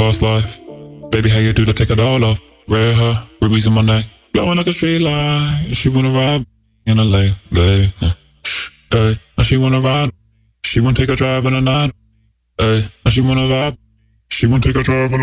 fast life. Baby, how you do to take it all off? Red hair, rubies in my neck, glowing like a street light. She wanna ride in LA, hey. Now she wanna ride. She wanna take a drive in the night. Hey, now she wanna vibe. She wanna take a drive in the